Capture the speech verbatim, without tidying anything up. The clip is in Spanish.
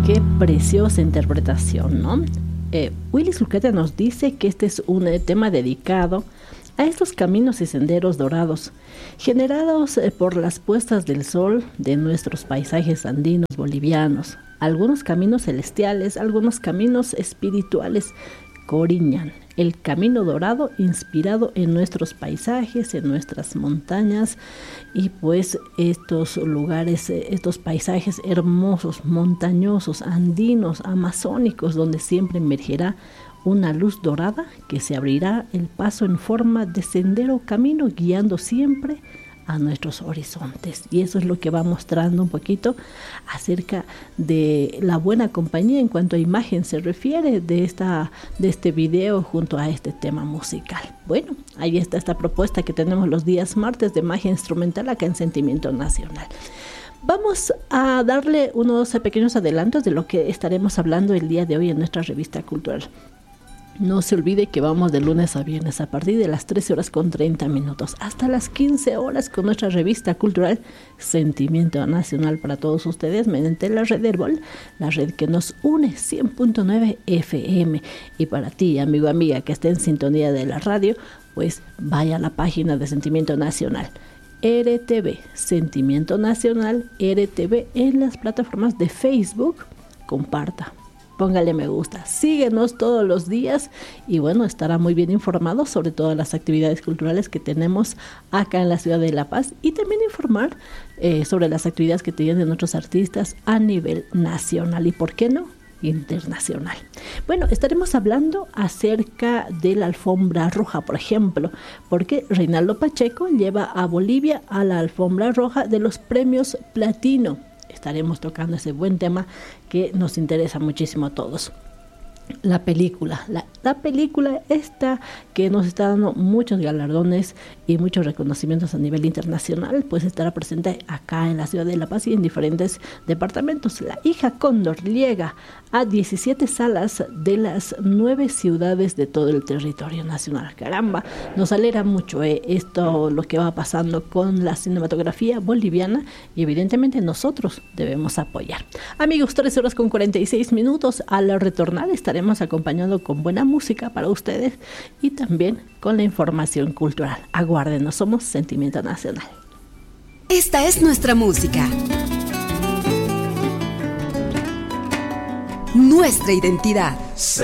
Qué preciosa interpretación, ¿no? Eh, Willy Zulqueta nos dice que este es un eh, tema dedicado a estos caminos y senderos dorados, generados eh, por las puestas del sol de nuestros paisajes andinos bolivianos. Algunos caminos celestiales, algunos caminos espirituales coriñan el camino dorado inspirado en nuestros paisajes, en nuestras montañas, y pues estos lugares, estos paisajes hermosos, montañosos, andinos, amazónicos, donde siempre emergerá una luz dorada que se abrirá el paso en forma de sendero camino, guiando siempre a nuestros horizontes. Y eso es lo que va mostrando un poquito acerca de la buena compañía en cuanto a imagen se refiere de, esta, de este video junto a este tema musical. Bueno, ahí está esta propuesta que tenemos los días martes de magia instrumental acá en Sentimiento Nacional. Vamos a darle unos pequeños adelantos de lo que estaremos hablando el día de hoy en nuestra revista cultural. No se olvide que vamos de lunes a viernes a partir de las trece horas con treinta minutos hasta las quince horas con nuestra revista cultural Sentimiento Nacional para todos ustedes mediante la red Herbol, la red que nos une cien punto nueve F M. Y para ti, amigo, amiga, que esté en sintonía de la radio, pues vaya a la página de Sentimiento Nacional. R T V, Sentimiento Nacional, R T V en las plataformas de Facebook. Comparta. Póngale me gusta, síguenos todos los días y bueno, estará muy bien informado sobre todas las actividades culturales que tenemos acá en la ciudad de La Paz y también informar eh, sobre las actividades que tienen nuestros artistas a nivel nacional y, ¿por qué no?, internacional. Bueno, estaremos hablando acerca de la alfombra roja, por ejemplo, porque Reinaldo Pacheco lleva a Bolivia a la alfombra roja de los premios Platino. Estaremos tocando ese buen tema que nos interesa muchísimo a todos. La película, la, la película esta que nos está dando muchos galardones y muchos reconocimientos a nivel internacional, pues estará presente acá en la ciudad de La Paz y en diferentes departamentos. La hija Cóndor llega a diecisiete salas de las nueve ciudades de todo el territorio nacional. Caramba, nos alegra mucho eh, esto, lo que va pasando con la cinematografía boliviana, y evidentemente nosotros debemos apoyar. Amigos, tres horas con cuarenta y seis minutos. Al retornar estaremos acompañando con buena música para ustedes y también con la información cultural. Aguárdenos, somos Sentimiento Nacional. Esta es nuestra música, nuestra identidad.